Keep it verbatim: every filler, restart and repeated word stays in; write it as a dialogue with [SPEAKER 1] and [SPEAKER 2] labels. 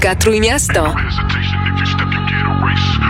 [SPEAKER 1] Trójmiasto.
[SPEAKER 2] No hesitation, if you step, you get erased.